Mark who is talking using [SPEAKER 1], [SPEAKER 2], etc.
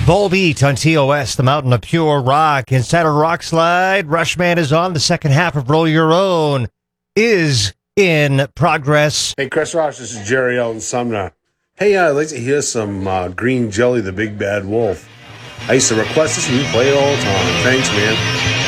[SPEAKER 1] Volbeat on TOS, the mountain of pure rock. Inside a rock slide, Rushman is on. The second half of Roll Your Own is in progress.
[SPEAKER 2] Hey, Chris Ross, this is Jerry out in Sumner. Hey, I'd like to hear some Green Jelly, the Big Bad Wolf. I used to request this and you play it all the time. Thanks, man.